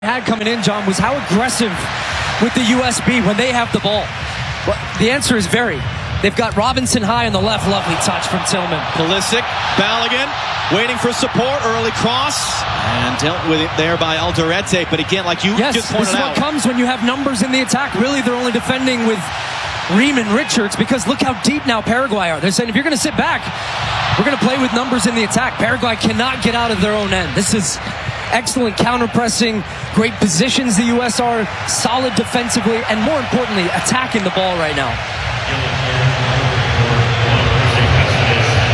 had coming in, John, was how aggressive with the USB when they have the ball. Well, the answer is very. They've got Robinson high on the left. Lovely touch from Tillman. Pulisic, Balogun, waiting for support. Early cross. And dealt with it there by Alderete. But again, like you just pointed out. This is what comes when you have numbers in the attack. Really, they're only defending with Ream and Richards because look how deep now Paraguay are. They're saying, if you're going to sit back, we're going to play with numbers in the attack. Paraguay cannot get out of their own end. This is excellent counter-pressing, great positions the U.S. are, solid defensively, and more importantly, attacking the ball right now.